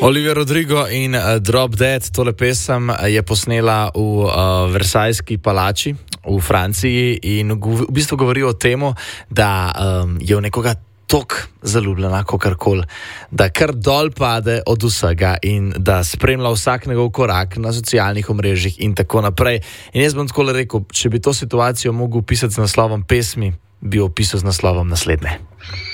Olivia Rodrigo in Drop Dead, tole pesem je posnela v Versajski palači v Franciji in v bistvu govori o tem, da je v nekoga tok zaljubljena, kakorkoli, da kar dol pade od vsega in da spremlja vsak njegov korak na socialnih omrežjih in tako naprej. In jaz bom tako rekel, če bi to situacijo mogel opisati z naslovom pesmi, bi opisal z naslovom naslednje.